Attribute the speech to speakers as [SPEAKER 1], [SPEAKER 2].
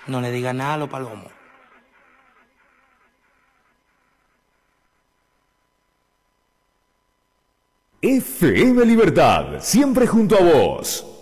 [SPEAKER 1] No le diga nada a los palomos.
[SPEAKER 2] FM Libertad, siempre junto a vos.